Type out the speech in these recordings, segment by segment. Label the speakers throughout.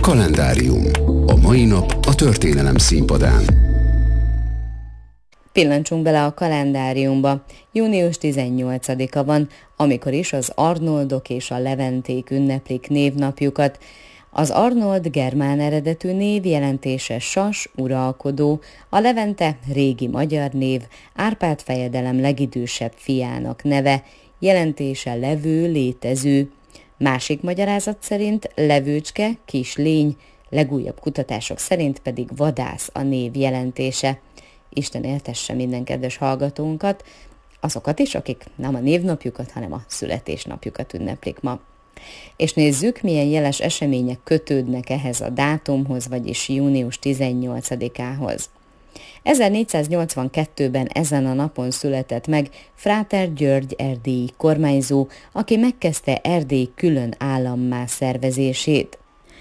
Speaker 1: Kalendárium. A mai nap a történelem színpadán.
Speaker 2: Pillancsunk bele a kalendáriumba. Június 18-a van, amikor is az Arnoldok és a Leventék ünneplik névnapjukat. Az Arnold germán eredetű név, jelentése sas, uralkodó, a Levente régi magyar név, Árpád fejedelem legidősebb fiának neve, jelentése levő, létező. Másik magyarázat szerint levőcske, kis lény, legújabb kutatások szerint pedig vadász a név jelentése. Isten éltesse minden kedves hallgatónkat, azokat is, akik nem a névnapjukat, hanem a születésnapjukat ünneplik ma. És nézzük, milyen jeles események kötődnek ehhez a dátumhoz, vagyis június 18-ához. 1482-ben ezen a napon született meg Fráter György erdélyi kormányzó, aki megkezdte Erdély külön állammá szervezését.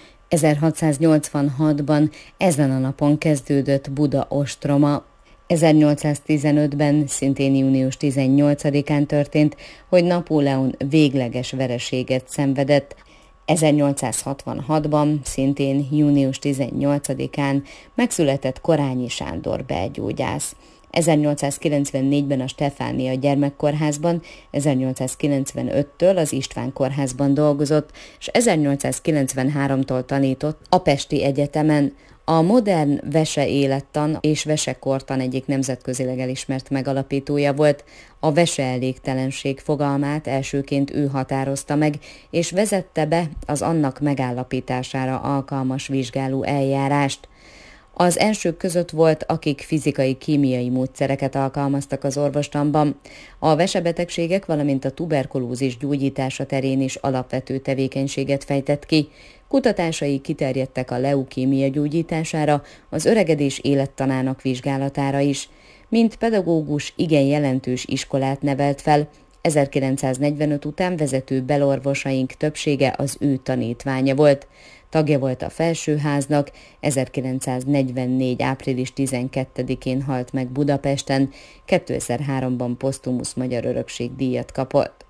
Speaker 2: 1686-ban ezen a napon kezdődött Buda ostroma. 1815-ben, szintén június 18-án történt, hogy Napóleon végleges vereséget szenvedett. 1866-ban, szintén június 18-án megszületett Korányi Sándor belgyógyász. 1894-ben a Stefánia gyermekkórházban, 1895-től az István kórházban dolgozott, és 1893-tól tanított a Pesti Egyetemen. A modern vese-élettan és vesekortan egyik nemzetközileg elismert megalapítója volt. A veseelégtelenség fogalmát elsőként ő határozta meg, és vezette be az annak megállapítására alkalmas vizsgáló eljárást. Az elsők között volt, akik fizikai-kémiai módszereket alkalmaztak az orvostanban. A vesebetegségek, valamint a tuberkulózis gyógyítása terén is alapvető tevékenységet fejtett ki. Kutatásai kiterjedtek a leukémia gyógyítására, az öregedés élettanának vizsgálatára is. Mint pedagógus igen jelentős iskolát nevelt fel. 1945 után vezető belorvosaink többsége az ő tanítványa volt. Tagja volt a Felsőháznak, 1944. április 12-én halt meg Budapesten, 2003-ban posztumusz Magyar Örökség-díjat kapott.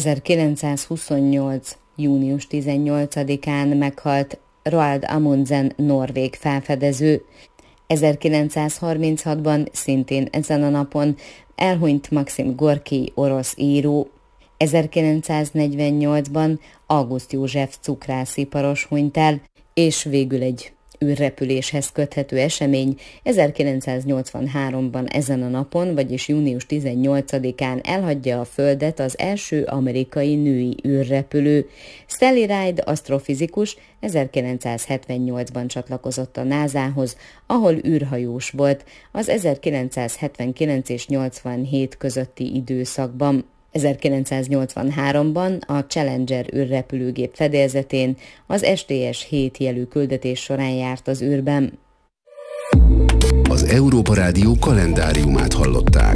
Speaker 2: 1928. június 18-án meghalt Roald Amundsen norvég felfedező. 1936-ban, szintén ezen a napon elhunyt Maxim Gorkij orosz író. 1948-ban August József cukrásziparos hunyt el, és végül egy űrrepüléshez köthető esemény. 1983-ban ezen a napon, vagyis június 18-án elhagyja a Földet az első amerikai női űrrepülő. Sally Ride asztrofizikus 1978-ban csatlakozott a NASA-hoz, ahol űrhajós volt az 1979 és 87 közötti időszakban. 1983-ban a Challenger űrrepülőgép fedélzetén az STS-7 jelű küldetés során járt az űrben.
Speaker 1: Az Európa Rádió kalendáriumát hallották.